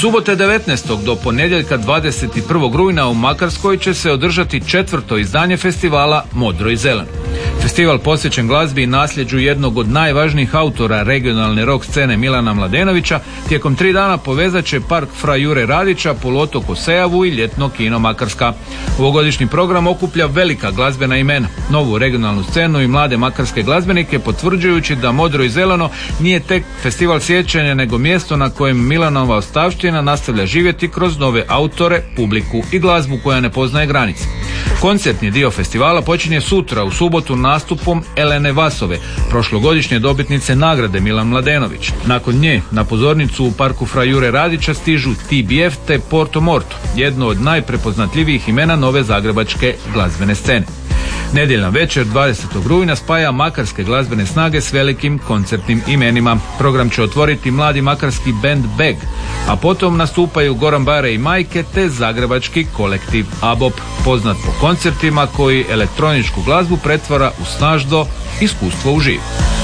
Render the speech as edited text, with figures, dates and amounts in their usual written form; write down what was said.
subote 19. do ponedjeljka 21. rujna u Makarskoj će se održati 4. izdanje festivala Modro i zeleno. Festival posvećen glazbi i nasljeđu jednog od najvažnijih autora regionalne rock scene Milana Mladenovića tijekom 3 dana povezat će park Fra Jure Radića, poluotok Osejavu i ljetno kino Makarska. Ovogodišnji program okuplja velika glazbena imena, novu regionalnu scenu i mlade makarske glazbenike, potvrđujući da Modro i zeleno nije tek festival sjećanja, nego mjesto na kojem Milanova ostavština nastavlja živjeti kroz nove autore, publiku i glazbu koja ne poznaje granice. Koncertni dio festivala počinje sutra u subotu nastupom Elene Vasove, prošlogodišnje dobitnice nagrade Milan Mladenović. Nakon nje na pozornicu u parku Fra Jure Radića stižu TBF te Porto Morto, jedno od najprepoznatljivijih imena nove zagrebačke glazbene scene. Nedjeljna večer 20. rujna spaja makarske glazbene snage s velikim koncertnim imenima. Program će otvoriti mladi makarski band Beg, a potom nastupaju Goran Bare i Majke te zagrebački kolektiv Abop, poznat po koncertima koji elektroničku glazbu pretvara u snažno iskustvo uživo.